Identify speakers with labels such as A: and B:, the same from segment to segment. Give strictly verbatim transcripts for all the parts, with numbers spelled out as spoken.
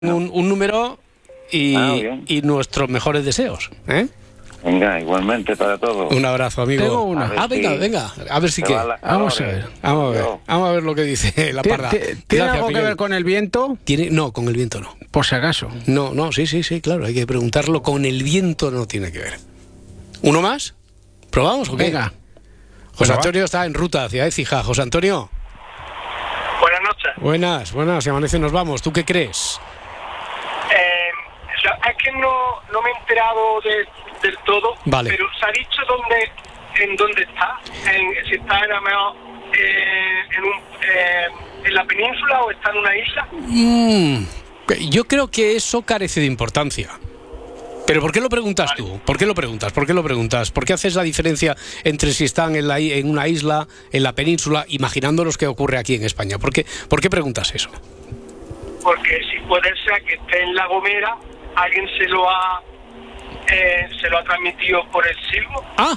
A: Un, un número y,
B: ah,
A: y nuestros mejores deseos, ¿eh?
B: Venga, igualmente para todos.
A: Un abrazo, amigo.
C: Tengo una.
A: Ah, venga,
B: si
A: venga. A ver si qué.
C: Vamos a ver.
A: Vamos a ver. Vamos a ver lo que dice la parda.
C: ¿Tiene
A: Gracias,
C: algo que
A: Miguel.
C: ver con el viento?
A: ¿Tiene? No, con el viento no.
C: Por si acaso.
A: No, no, sí, sí, sí, claro. Hay que preguntarlo. Con el viento no tiene que ver. ¿Uno más? ¿Probamos o qué?
C: Venga.
A: José Antonio está en ruta hacia Écija. José Antonio.
D: Buenas noches.
A: Buenas, buenas. Si amanece nos vamos. ¿Tú qué crees?
D: Eh, o sea, es que no, no me he enterado de, del todo,
A: Vale.
D: pero se ha dicho dónde, en dónde está, en, si está en, eh, en, un, eh, en la península o está en una isla.
A: Mm, yo creo que eso carece de importancia. ¿Pero por qué lo preguntas
D: Vale.
A: tú? ¿Por qué lo preguntas? ¿Por qué lo preguntas? ¿Por qué haces la diferencia entre si están en, la, en una isla, en la península, imaginándonos qué ocurre aquí en España? ¿Por qué, ¿Por qué preguntas eso?
D: Porque si puede ser que esté en La Gomera, alguien se lo ha eh, se lo ha transmitido por el silbo.
A: ¡Ah!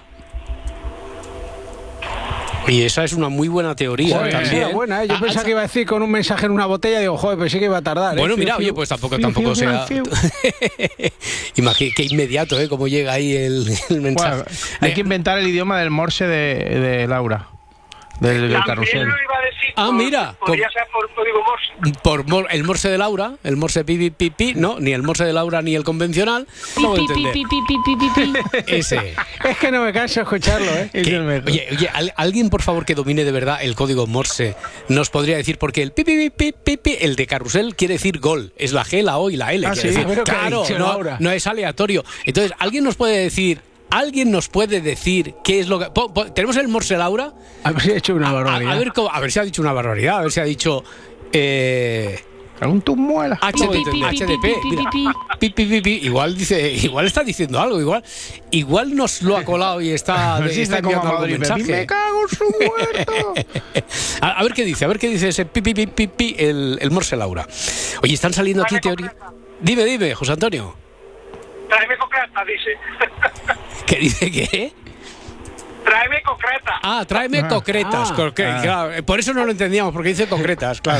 A: Y esa es una muy buena teoría
C: Joder,
A: también.
C: era buena, ¿eh? Yo
A: Ah,
C: pensaba
A: ah,
C: que iba a decir con un mensaje en una botella. Digo, joder, pero sí que iba a tardar.
A: Bueno,
C: ¿eh?
A: mira,
C: Fiu,
A: oye,
C: fiu.
A: pues tampoco,
C: Fiu,
A: tampoco
C: fiu,
A: sea...
C: fiu.
A: Imagínate, qué inmediato, ¿eh? Cómo llega ahí el, el mensaje.
E: Bueno, hay que inventar el idioma del morse de, de Laura, del, del
D: También
E: carrusel.
D: lo iba a decir.
A: Ah,
D: por-
A: mira,
D: Podría
A: con-
D: ser por código Morse.
A: Por mor- el morse de Laura, el morse pi, pi, pi, pi, no, ni el morse de Laura ni el convencional. No lo entender. Ese.
C: Es que no me canso de escucharlo, ¿eh?
E: Es
A: Que-
E: el mejor.
A: oye, oye, al- alguien por favor que domine de verdad el código Morse nos podría decir porque el pi, pi, pi, pi, pi, pi, el de carrusel quiere decir gol, es la G, la O y la L.
C: Ah,
A: quiere
C: sí,
A: decir.
C: pero que ha
A: Claro,
C: dicho
A: no,
C: Laura.
A: no es aleatorio. Entonces, alguien nos puede decir, alguien nos puede decir qué es lo que po- po- tenemos el Morse Laura.
C: A ver si he hecho una
A: A,
C: barbaridad.
A: a ver cómo- a ver si ha dicho una barbaridad, a ver si ha dicho eh,
E: Algún tus muelas.
A: H D P, H D P, mira. Pi, pi, pi, pi. Igual dice, igual está diciendo algo, igual, igual nos lo ha colado y está,
E: Pero si
A: está
E: dice como
A: enviando algún
E: Madrid,
A: mensaje.
E: me cago en su muerto.
A: A, a ver qué dice, a ver qué dice ese pi, pi, pi, pi, pi, el, el Morse Laura. Oye, están saliendo aquí
D: Tráeme
A: teorías.
D: concreta.
A: Dime, dime, José Antonio.
D: Tráeme concreta, dice.
A: ¿Qué dice qué?
D: Tráeme concreta.
A: Ah, tráeme
E: Ah.
A: concretas.
C: Ah.
A: porque,
E: Ah.
A: claro, por eso no lo entendíamos, porque dice concretas, claro.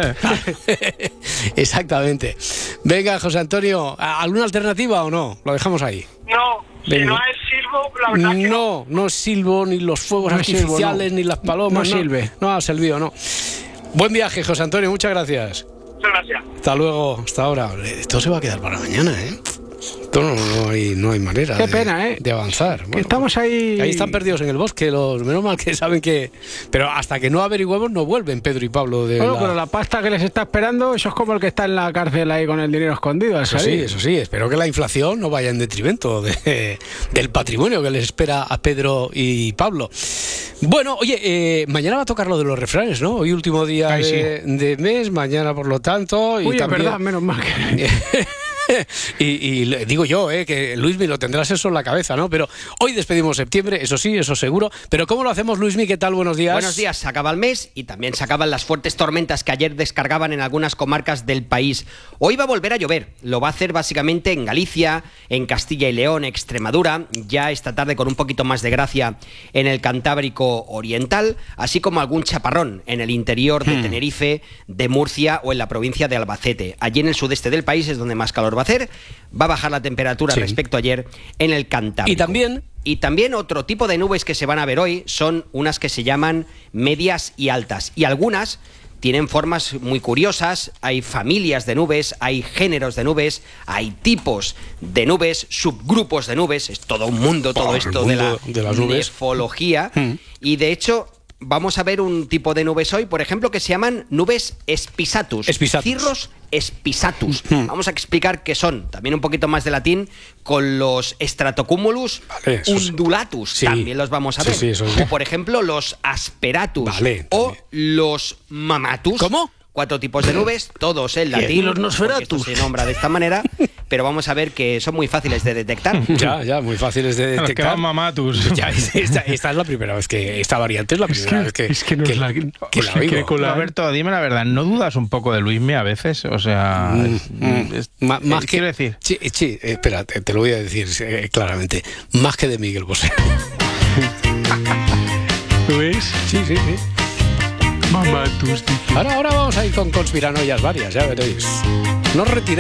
A: Exactamente. Venga, José Antonio, ¿alguna alternativa o no? Lo dejamos ahí.
D: No, si
A: Venga.
D: no es silbo, la verdad que no.
A: No, no silbo, ni los fuegos
C: No silbo,
A: artificiales,
C: no.
A: ni las palomas.
C: No sirve.
A: No ha servido, no. Buen viaje, José Antonio, muchas gracias.
D: Muchas gracias.
A: Hasta luego, hasta ahora. Esto se va a quedar para mañana, ¿eh? Esto no, no hay, no hay manera
C: Qué
A: de,
C: pena, ¿eh?
A: de avanzar.
C: Que
A: Bueno,
C: estamos ahí.
A: ahí están perdidos en el bosque, los menos mal que saben que... Pero hasta que no averigüemos no vuelven Pedro y Pablo de
C: Bueno,
A: la-
C: pero la pasta que les está esperando, eso es como el que está en la cárcel ahí con el dinero escondido. al
A: Eso sí,
C: salir.
A: eso sí, espero que la inflación no vaya en detrimento de- del patrimonio que les espera a Pedro y Pablo. Bueno, oye, eh, mañana va a tocar lo de los refranes, ¿no? Hoy último día
E: Ay,
A: de, de mes, mañana por lo tanto... Y
C: Uy, es
A: también-
C: verdad, menos mal que.
A: y, y le digo yo, eh, que Luismi lo tendrás eso en la cabeza, ¿no? Pero hoy despedimos septiembre, eso sí, eso seguro. Pero ¿cómo lo hacemos, Luismi? ¿Qué tal? Buenos días.
F: Buenos días, se acaba el mes y también se acaban las fuertes tormentas que ayer descargaban en algunas comarcas del país. Hoy va a volver a llover, lo va a hacer básicamente en Galicia, en Castilla y León, Extremadura, ya esta tarde con un poquito más de gracia en el Cantábrico Oriental, así como algún chaparrón en el interior de
A: Hmm.
F: Tenerife, de Murcia o en la provincia de Albacete. Allí en el sudeste del país es donde más calor va a hacer, va a bajar la temperatura
A: Sí.
F: respecto a ayer en el Cantábrico.
A: Y también...
F: Y también otro tipo de nubes que se van a ver hoy son unas que se llaman medias y altas. Y algunas tienen formas muy curiosas, hay familias de nubes, hay géneros de nubes, hay tipos de nubes, subgrupos de nubes, es todo un mundo todo
A: Oh, el
F: esto de la
A: mundo de las nubes.
F: nefología.
A: Mm.
F: Y de hecho... Vamos a ver un tipo de nubes hoy, por ejemplo, que se llaman nubes espisatus.
A: Espisatus.
F: Cirros espisatus.
A: Mm.
F: Vamos a explicar qué son. También un poquito más de latín con los stratocumulus
A: Vale, esos-
F: undulatus.
A: Sí.
F: También los vamos a
A: Sí,
F: ver.
A: sí, eso es.
F: O por ejemplo los asperatus.
A: Vale,
F: o
A: también.
F: los mamatus.
A: ¿Cómo?
F: Cuatro tipos de nubes, todos en latín.
C: Y los
F: porque
C: nosferatus.
F: esto se nombra de esta manera, pero vamos a ver que son muy fáciles de detectar.
A: Ya, ya, muy fáciles de
E: Los que
A: detectar.
E: van mamatus.
A: Ya, esta, esta es la primera vez que... Esta variante es la primera vez que...
C: es que no es la-
A: que
C: o
A: la
C: sea,
A: oigo.
C: que con la-
E: Roberto, dime la verdad, ¿no dudas un poco de Luismi a veces? O sea,
A: Mm,
E: es-
A: mm.
E: es-
A: Ma- más
E: eh,
A: que...
E: quiero decir,
A: Sí, sí, eh, espera, te, te lo voy a decir eh, claramente. Más que de Miguel Bosé.
C: ¿Lo ves?
A: Sí, sí, sí.
C: Más Ama tus diciembre.
A: Ahora, ahora vamos a ir con conspiranoias varias, ya veréis. No os retiréis.